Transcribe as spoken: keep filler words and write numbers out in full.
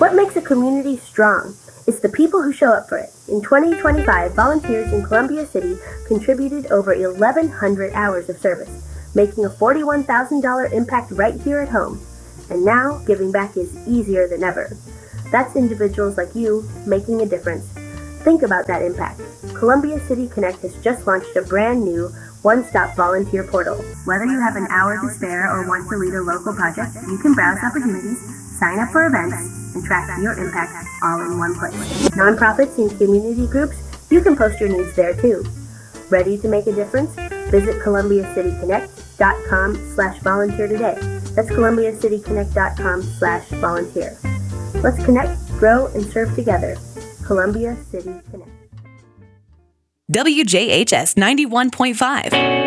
What makes a community strong? It's the people who show up for it. In twenty twenty-five, volunteers in Columbia City contributed over eleven hundred hours of service, making a forty-one thousand dollars impact right here at home. And now, giving back is easier than ever. That's individuals like you making a difference. Think about that impact. Columbia City Connect has just launched a brand new one-stop volunteer portal. Whether you have an hour to spare or want to lead a local project, you can browse opportunities, sign up for events, and track your impact all in one place. Nonprofits and community groups, you can post your needs there too. Ready to make a difference? Visit columbiacityconnect.com slash volunteer today. That's columbiacityconnect.com slash volunteer. Let's connect, grow, and serve together. Columbia City Connect. W J H S ninety-one point five.